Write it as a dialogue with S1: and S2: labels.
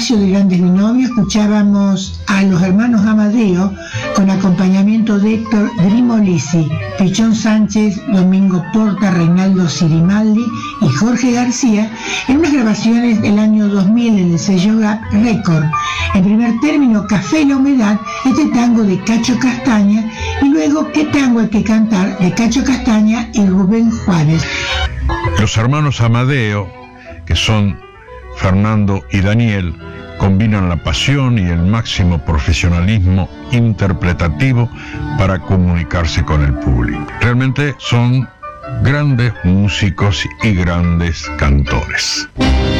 S1: espacio de Grandes Binomios escuchábamos a los hermanos Amadeo con acompañamiento de Héctor Grimolisi, Pichón Sánchez, Domingo Porta, Reinaldo Sirimaldi y Jorge García en unas grabaciones del año 2000 en el sello Gap Record. En primer término, Café y la Humedad, este tango de Cacho Castaña, y luego ¿Qué tango hay que cantar?, de Cacho Castaña y Rubén Juárez.
S2: Los hermanos Amadeo, que son Fernando y Daniel, combinan la pasión y el máximo profesionalismo interpretativo para comunicarse con el público. Realmente son grandes músicos y grandes cantores.